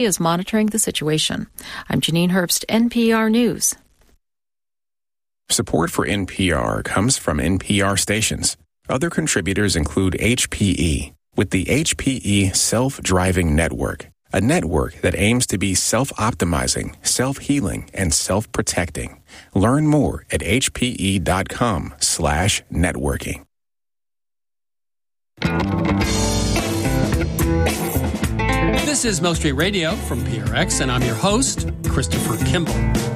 is monitoring the situation. I'm Janine Herbst, NPR News. Support for NPR comes from NPR stations. Other contributors include HPE, with the HPE Self-Driving Network, a network that aims to be self-optimizing, self-healing, and self-protecting. Learn more at hpe.com/networking. This is Milk Street Radio from PRX, and I'm your host, Christopher Kimball.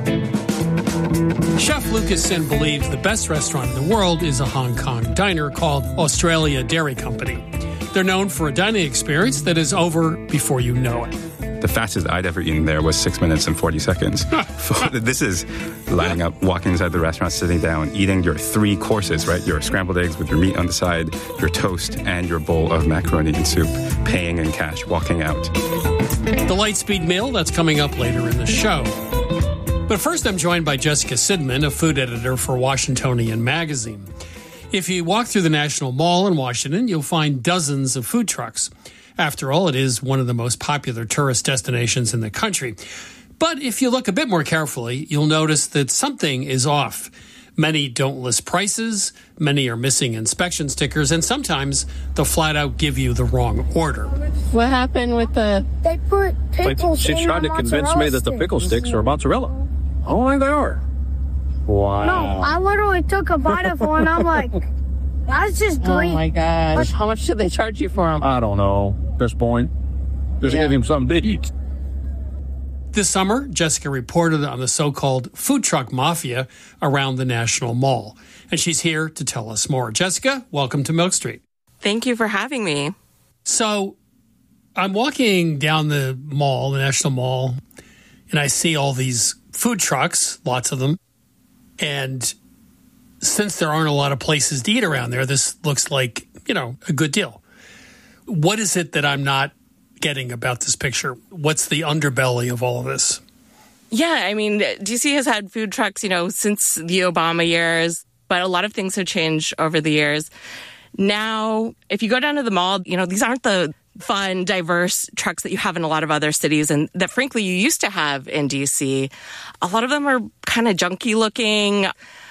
Chef Lucas Sin believes the best restaurant in the world is a Hong Kong diner called Australia Dairy Company. They're known for a dining experience that is over before you know it. The fastest I'd ever eaten there was 6 minutes and 40 seconds. This is lining up, walking inside the restaurant, sitting down, eating your 3 courses, right? Your scrambled eggs with your meat on the side, your toast, and your bowl of macaroni and soup, paying in cash, walking out. The Lightspeed meal, that's coming up later in the show. But first, I'm joined by Jessica Sidman, a food editor for Washingtonian Magazine. If you walk through the National Mall in Washington, you'll find dozens of food trucks. After all, it is one of the most popular tourist destinations in the country. But if you look a bit more carefully, you'll notice that something is off. Many don't list prices, many are missing inspection stickers, and sometimes they'll flat out give you the wrong order. What happened with the... They put pickles She tried to convince me that the pickle sticks are mozzarella. I don't think they are. Wow. No, I literally took a bite of one. I'm like, that's just green. Oh my gosh. How much did they charge you for them? I don't know at this point. Just give him something to eat. This summer, Jessica reported on the so-called food truck mafia around the National Mall. And she's here to tell us more. Jessica, welcome to Milk Street. Thank you for having me. So I'm walking down the mall, the National Mall, and I see all these food trucks, lots of them. And since there aren't a lot of places to eat around there, this looks like, a good deal. What is it that I'm not getting about this picture? What's the underbelly of all of this? Yeah, I mean, DC has had food trucks, since the Obama years, but a lot of things have changed over the years. Now, if you go down to the mall, these aren't the fun, diverse trucks that you have in a lot of other cities and that, frankly, you used to have in DC. A lot of them are kind of junky looking,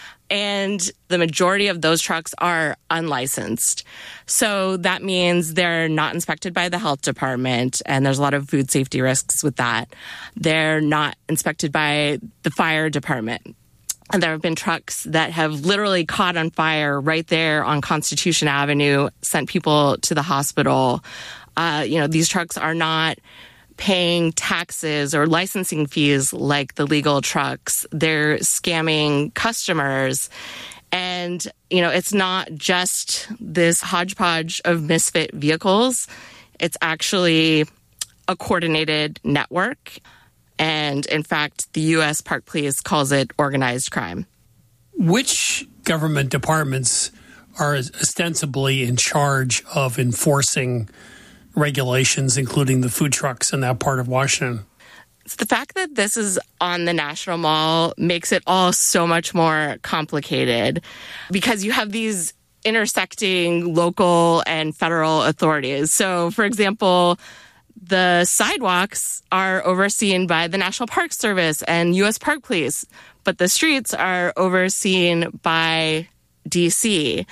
and the majority of those trucks are unlicensed. So that means they're not inspected by the health department, and there's a lot of food safety risks with that. They're not inspected by the fire department. And there have been trucks that have literally caught on fire right there on Constitution Avenue, sent people to the hospital. These trucks are not paying taxes or licensing fees like the legal trucks. They're scamming customers. And, it's not just this hodgepodge of misfit vehicles. It's actually a coordinated network. And in fact, the U.S. Park Police calls it organized crime. Which government departments are ostensibly in charge of enforcing regulations, including the food trucks in that part of Washington? It's the fact that this is on the National Mall makes it all so much more complicated because you have these intersecting local and federal authorities. So, for example, the sidewalks are overseen by the National Park Service and U.S. Park Police, but the streets are overseen by D.C.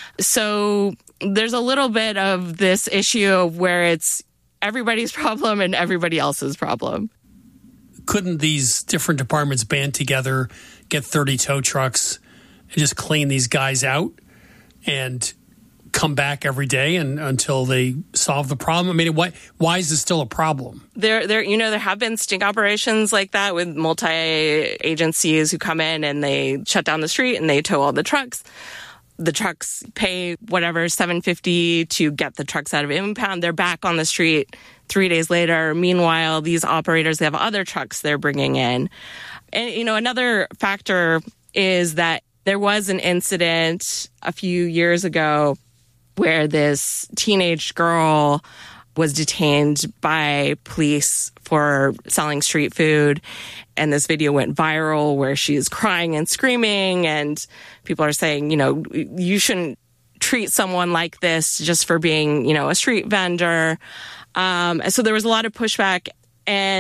So there's a little bit of this issue where it's everybody's problem and everybody else's problem. Couldn't these different departments band together, get 30 tow trucks, and just clean these guys out and come back every day and until they solve the problem? I mean, why is this still a problem? There have been sting operations like that with multi-agencies who come in and they shut down the street and they tow all the trucks. The trucks pay whatever, $7.50 to get the trucks out of impound. They're back on the street 3 days later. Meanwhile, these operators, they have other trucks they're bringing in. And, another factor is that there was an incident a few years ago where this teenage girl was detained by police for selling street food. And this video went viral where she's crying and screaming. And people are saying, you shouldn't treat someone like this just for being, a street vendor. So there was a lot of pushback. And